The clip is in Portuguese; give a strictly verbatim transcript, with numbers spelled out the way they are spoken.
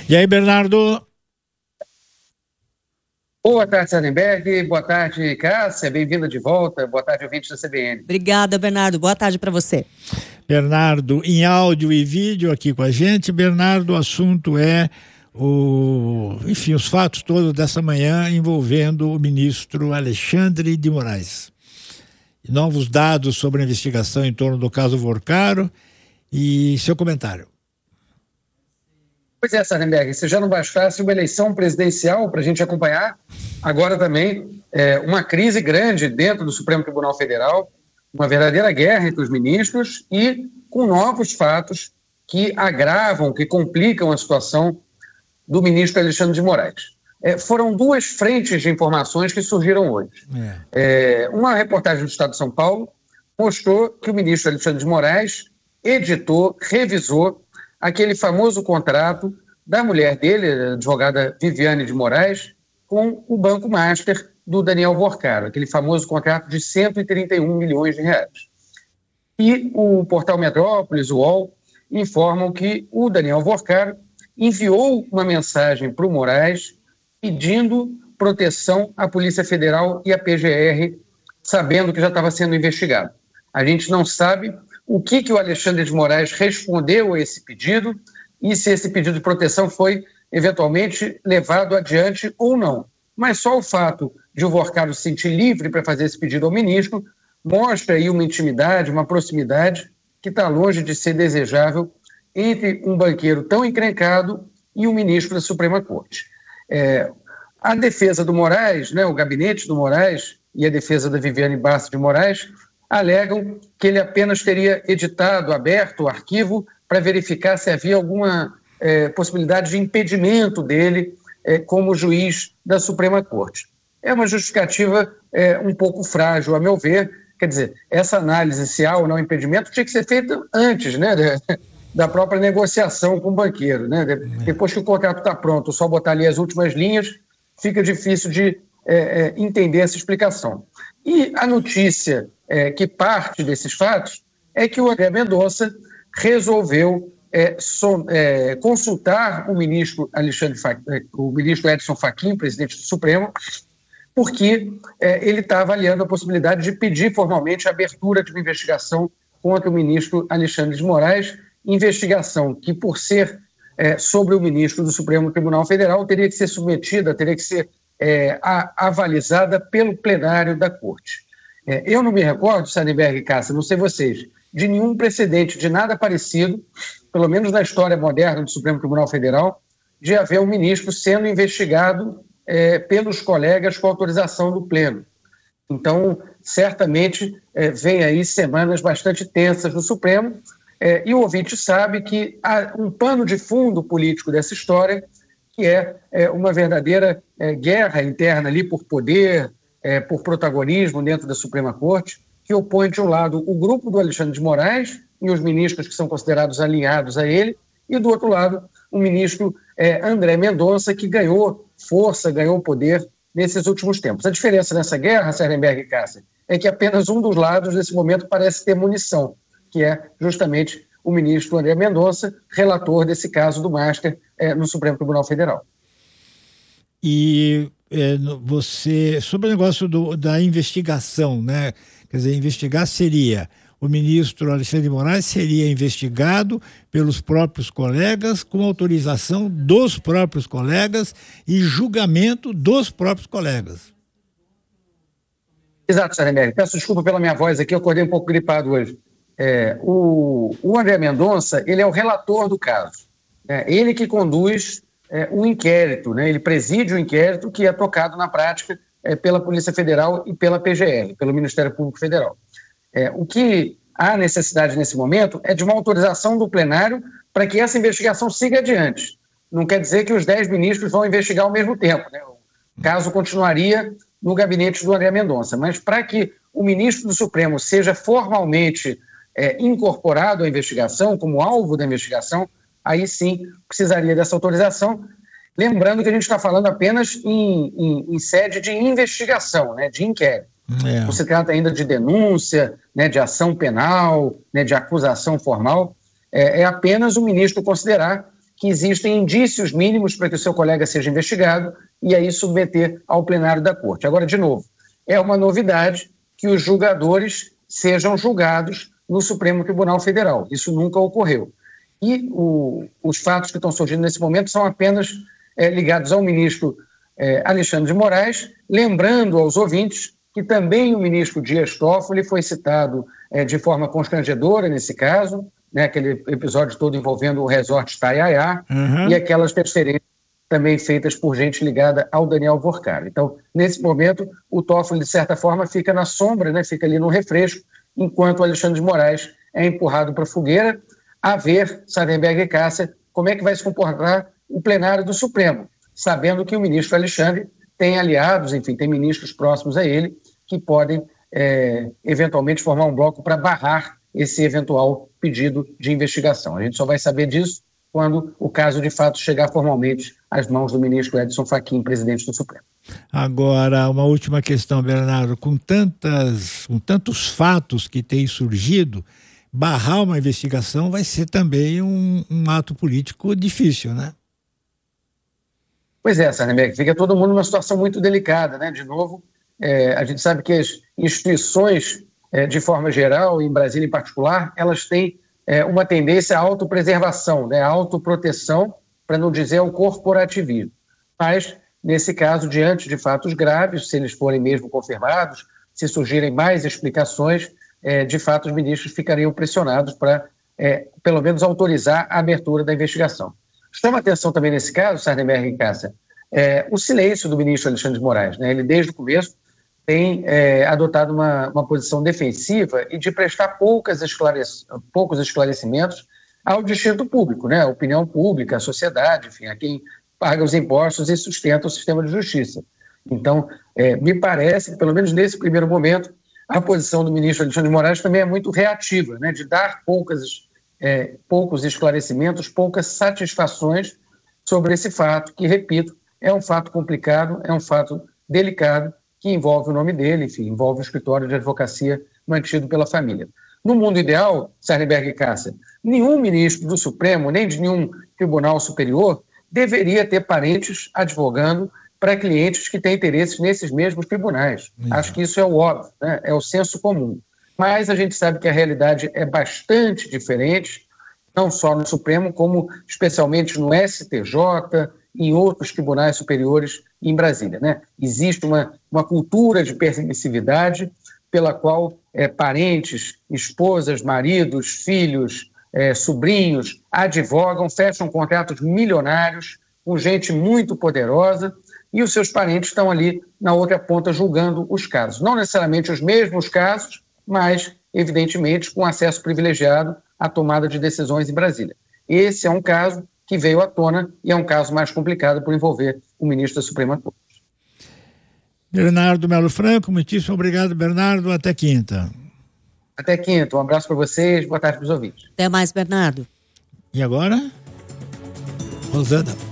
E aí, Bernardo? Boa tarde, Sardenberg. Boa tarde, Cássia. Bem-vinda de volta. Boa tarde, ouvintes da C B N. Obrigada, Bernardo. Boa tarde para você. Bernardo, em áudio e vídeo aqui com a gente. Bernardo, o assunto é o, enfim, os fatos todos dessa manhã envolvendo o ministro Alexandre de Moraes. Novos dados sobre a investigação em torno do caso Vorcaro e seu comentário. Pois é, Sardenberg, se já não bastasse uma eleição presidencial para a gente acompanhar, agora também é, uma crise grande dentro do Supremo Tribunal Federal, uma verdadeira guerra entre os ministros e com novos fatos que agravam, que complicam a situação do ministro Alexandre de Moraes. É, foram duas frentes de informações que surgiram hoje. É. É, uma reportagem do Estado de São Paulo mostrou que o ministro Alexandre de Moraes editou, revisou aquele famoso contrato da mulher dele, a advogada Viviane de Moraes, com o Banco Master do Daniel Vorcaro, aquele famoso contrato de cento e trinta e um milhões de reais. E o portal Metrópolis, o U O L, informam que o Daniel Vorcaro enviou uma mensagem para o Moraes pedindo proteção à Polícia Federal e à P G R, sabendo que já estava sendo investigado. A gente não sabe o que, que o Alexandre de Moraes respondeu a esse pedido e se esse pedido de proteção foi eventualmente levado adiante ou não. Mas só o fato de o Vorcaro se sentir livre para fazer esse pedido ao ministro mostra aí uma intimidade, uma proximidade que está longe de ser desejável entre um banqueiro tão encrencado e um ministro da Suprema Corte. É, a defesa do Moraes, né, o gabinete do Moraes e a defesa da Viviane Bastos de Moraes alegam que ele apenas teria editado, aberto o arquivo para verificar se havia alguma é, possibilidade de impedimento dele é, como juiz da Suprema Corte. É uma justificativa é, um pouco frágil, a meu ver. Quer dizer, essa análise se há ou não impedimento tinha que ser feita antes, né, da própria negociação com o banqueiro, né? Depois que o contrato está pronto, só botar ali as últimas linhas, fica difícil de é, é, entender essa explicação. E a notícia é, que parte desses fatos é que o André Mendonça resolveu é, so, é, consultar o ministro Alexandre Fa... o ministro Edson Fachin, presidente do Supremo, porque é, ele está avaliando a possibilidade de pedir formalmente a abertura de uma investigação contra o ministro Alexandre de Moraes, investigação que, por ser é, sobre o ministro do Supremo Tribunal Federal, teria que ser submetida, teria que ser é, a, avalizada pelo plenário da Corte. É, eu não me recordo, Sardenberg e Cássia, não sei vocês, de nenhum precedente, de nada parecido, pelo menos na história moderna do Supremo Tribunal Federal, de haver um ministro sendo investigado é, pelos colegas com autorização do Pleno. Então, certamente, é, vem aí semanas bastante tensas no Supremo, é, e o ouvinte sabe que há um pano de fundo político dessa história, que é, é uma verdadeira é, guerra interna ali por poder, é, por protagonismo dentro da Suprema Corte, que opõe, de um lado, o grupo do Alexandre de Moraes e os ministros que são considerados alinhados a ele, e, do outro lado, o ministro é, André Mendonça, que ganhou força, ganhou poder nesses últimos tempos. A diferença nessa guerra, Sardenberg e Cássia, é que apenas um dos lados, nesse momento, parece ter munição, que é justamente o ministro André Mendonça, relator desse caso do Master é, no Supremo Tribunal Federal. E é, você, sobre o negócio do, da investigação, né? Quer dizer, investigar seria, o ministro Alexandre de Moraes seria investigado pelos próprios colegas, com autorização dos próprios colegas e julgamento dos próprios colegas. Exato, Sardenberg. Peço desculpa pela minha voz aqui, eu acordei um pouco gripado hoje. É, o, o André Mendonça, ele é o relator do caso. É, ele que conduz é, o inquérito, né? Ele preside o inquérito que é tocado na prática é, pela Polícia Federal e pela P G R, pelo Ministério Público Federal. É, o que há necessidade nesse momento é de uma autorização do plenário para que essa investigação siga adiante. Não quer dizer que os dez ministros vão investigar ao mesmo tempo, né? O caso continuaria no gabinete do André Mendonça, mas para que o ministro do Supremo seja formalmente é, incorporado à investigação, como alvo da investigação, aí sim precisaria dessa autorização. Lembrando que a gente está falando apenas em, em, em sede de investigação, né, de inquérito. É. Não se trata ainda de denúncia, né, de ação penal, né, de acusação formal. É, é apenas o ministro considerar que existem indícios mínimos para que o seu colega seja investigado e aí submeter ao plenário da Corte. Agora, de novo, é uma novidade que os julgadores sejam julgados no Supremo Tribunal Federal. Isso nunca ocorreu. E o, os fatos que estão surgindo nesse momento são apenas é, ligados ao ministro é, Alexandre de Moraes, lembrando aos ouvintes que também o ministro Dias Toffoli foi citado é, de forma constrangedora nesse caso, né, aquele episódio todo envolvendo o resort Itaiaia, uhum. e aquelas transferências também feitas por gente ligada ao Daniel Vorkari. Então, nesse momento, o Toffoli, de certa forma, fica na sombra, né, fica ali no refresco, enquanto o Alexandre de Moraes é empurrado para a fogueira, a ver, Sardenberg e Cássia, como é que vai se comportar o plenário do Supremo, sabendo que o ministro Alexandre tem aliados, enfim, tem ministros próximos a ele, que podem, é, eventualmente, formar um bloco para barrar esse eventual pedido de investigação. A gente só vai saber disso quando o caso, de fato, chegar formalmente às mãos do ministro Edson Fachin, presidente do Supremo. Agora, uma última questão, Bernardo. Com, tantas, com tantos fatos que têm surgido, barrar uma investigação vai ser também um, um ato político difícil, né? Pois é, Sardenberg, fica todo mundo numa situação muito delicada, né? De novo, é, a gente sabe que as instituições, é, de forma geral, em Brasília em particular, elas têm é, uma tendência à autopreservação, né? À autoproteção, para não dizer ao corporativismo. Mas, nesse caso, diante de fatos graves, se eles forem mesmo confirmados, se surgirem mais explicações, é, de fato os ministros ficariam pressionados para, é, pelo menos, autorizar a abertura da investigação. Chama atenção também nesse caso, Sardenberg e Cássia, é, o silêncio do ministro Alexandre de Moraes, né? Ele, desde o começo, tem é, adotado uma, uma posição defensiva e de prestar poucas esclarec- poucos esclarecimentos ao destino público, né? A opinião pública, a sociedade, enfim, a quem paga os impostos e sustenta o sistema de justiça. Então, é, me parece que, pelo menos nesse primeiro momento, a posição do ministro Alexandre de Moraes também é muito reativa, né? De dar poucas, é, poucos esclarecimentos, poucas satisfações sobre esse fato, que, repito, é um fato complicado, é um fato delicado, que envolve o nome dele, enfim, envolve o escritório de advocacia mantido pela família. No mundo ideal, Sardenberg e Cássia, nenhum ministro do Supremo, nem de nenhum tribunal superior, deveria ter parentes advogando para clientes que têm interesses nesses mesmos tribunais. Exato. Acho que isso é o óbvio, né? É o senso comum. Mas a gente sabe que a realidade é bastante diferente, não só no Supremo, como especialmente no S T J e em outros tribunais superiores em Brasília, né? Existe uma, uma cultura de permissividade pela qual é, parentes, esposas, maridos, filhos, é, sobrinhos advogam, fecham contratos milionários com gente muito poderosa e os seus parentes estão ali na outra ponta julgando os casos. Não necessariamente os mesmos casos, mas, evidentemente, com acesso privilegiado à tomada de decisões em Brasília. Esse é um caso que veio à tona e é um caso mais complicado por envolver o ministro da Suprema Corte. Bernardo Melo Franco, muitíssimo obrigado, Bernardo. Até quinta. Até quinta. Um abraço para vocês. Boa tarde para os ouvintes. Até mais, Bernardo. E agora? Rosana.